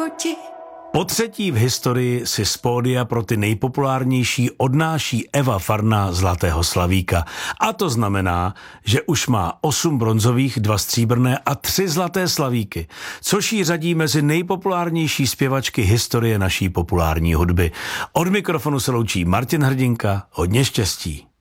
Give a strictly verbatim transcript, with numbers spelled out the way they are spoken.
proti. Po třetí v historii si z pódia pro ty nejpopulárnější odnáší Eva Farná Zlatého slavíka. A to znamená, že už má osm bronzových, dva stříbrné a tři zlaté slavíky, což jí řadí mezi nejpopulárnější zpěvačky historie naší populární hudby. Od mikrofonu se loučí Martin Hrdinka, hodně štěstí.